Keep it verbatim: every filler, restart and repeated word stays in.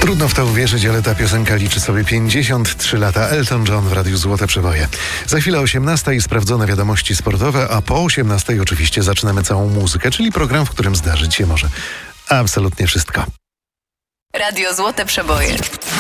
Trudno w to uwierzyć, ale ta piosenka liczy sobie pięćdziesiąt trzy lata. Elton John w Radiu Złote Przeboje. Za chwilę osiemnasta i sprawdzone wiadomości sportowe, a po osiemnastej oczywiście zaczynamy całą muzykę, czyli program, w którym zdarzyć się może absolutnie wszystko. Radio Złote Przeboje.